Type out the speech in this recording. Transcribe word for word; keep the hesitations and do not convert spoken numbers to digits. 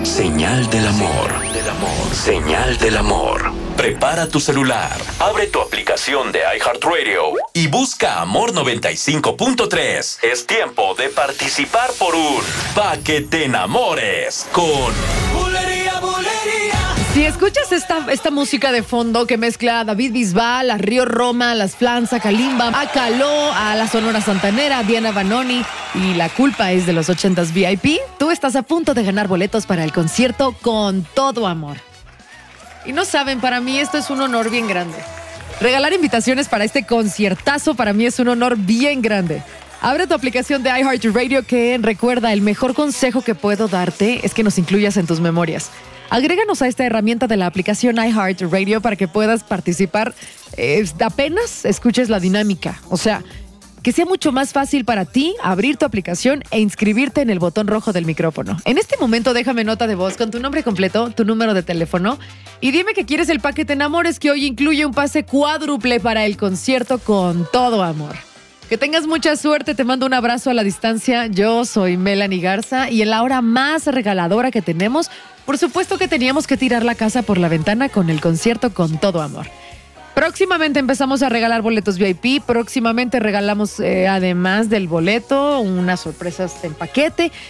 Señal del amor. Del amor. Señal del amor. Prepara tu celular, abre tu aplicación de iHeartRadio y busca Amor noventa y cinco punto tres. Es tiempo de participar por un Pa' que te enamores con Bulería, bulería. Si escuchas esta, esta música de fondo que mezcla a David Bisbal, a Río Roma, a Las Flans, a Kalimba, a Caló, a la Sonora Santanera, a Diana Vanoni y La Culpa es de los ochentas V I P, tú estás a punto de ganar boletos para el concierto Con Todo Amor. Y no saben, para mí esto es un honor bien grande. Regalar invitaciones para este conciertazo para mí es un honor bien grande. Abre tu aplicación de iHeartRadio que recuerda, el mejor consejo que puedo darte es que nos incluyas en tus memorias. Agréganos a esta herramienta de la aplicación iHeartRadio para que puedas participar. Eh, apenas escuches la dinámica. O sea, que sea mucho más fácil para ti abrir tu aplicación e inscribirte en el botón rojo del micrófono. En este momento déjame nota de voz con tu nombre completo, tu número de teléfono y dime que quieres el Pa' que te enamores, que hoy incluye un pase cuádruple para el concierto Con Todo Amor. Que tengas mucha suerte, te mando un abrazo a la distancia. Yo soy Melanie Garza y en la hora más regaladora que tenemos, por supuesto que teníamos que tirar la casa por la ventana con el concierto Con Todo Amor. Próximamente empezamos a regalar boletos V I P, próximamente regalamos, eh, además del boleto, unas sorpresas en paquete.